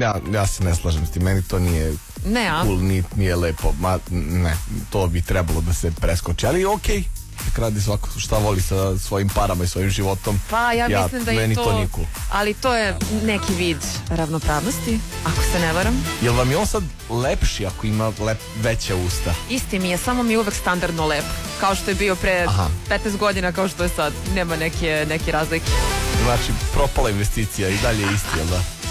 Ja se ne slažem s tim, meni to nije cool, nije lepo, ne, to bi trebalo da se preskoči, ali okej. Radi svako šta voli sa svojim parama i svojim životom. Pa ja mislim da je to nije cool. Ali to je neki vid ravnopravnosti, ako se ne varam. Jel vam je on sad lepši ako ima veća usta? Isti mi je, samo mi je uvek standardno lep. Kao što je bio pre 15 godina, kao što je sad. Nema neke razlike. Znači propala investicija i dalje isti, jel da?